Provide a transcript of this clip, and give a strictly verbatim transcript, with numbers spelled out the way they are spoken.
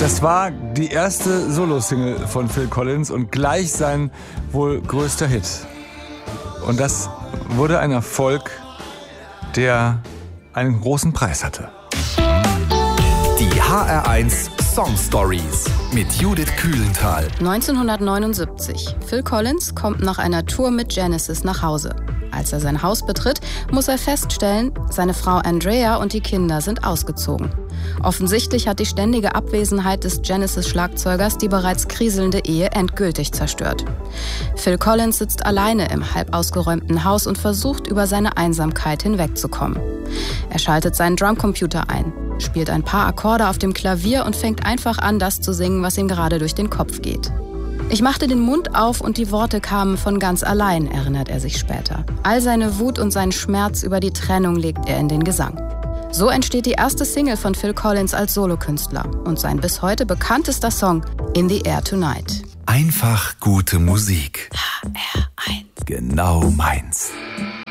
Das war die erste Solo-Single von Phil Collins und gleich sein wohl größter Hit. Und das wurde ein Erfolg, der einen großen Preis hatte. Die H R eins Song Stories mit Judith Kühlenthal. neunzehnhundertneunundsiebzig. Phil Collins kommt nach einer Tour mit Genesis nach Hause. Als er sein Haus betritt, muss er feststellen, seine Frau Andrea und die Kinder sind ausgezogen. Offensichtlich hat die ständige Abwesenheit des Genesis-Schlagzeugers die bereits kriselnde Ehe endgültig zerstört. Phil Collins sitzt alleine im halb ausgeräumten Haus und versucht, über seine Einsamkeit hinwegzukommen. Er schaltet seinen Drumcomputer ein, spielt ein paar Akkorde auf dem Klavier und fängt einfach an, das zu singen, was ihm gerade durch den Kopf geht. Ich machte den Mund auf und die Worte kamen von ganz allein, erinnert er sich später. All seine Wut und seinen Schmerz über die Trennung legt er in den Gesang. So entsteht die erste Single von Phil Collins als Solokünstler und sein bis heute bekanntester Song In the Air Tonight. Einfach gute Musik. H R eins. Genau meins.